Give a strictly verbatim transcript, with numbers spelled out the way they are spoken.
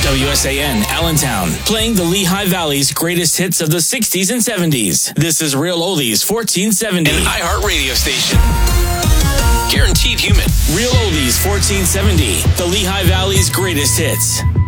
W S A N Allentown, playing the Lehigh Valley's greatest hits of the sixties and seventies. This is Real Oldies fourteen seventy. An iHeart radio station. Guaranteed human. Real Oldies fourteen seventy, the Lehigh Valley's greatest hits.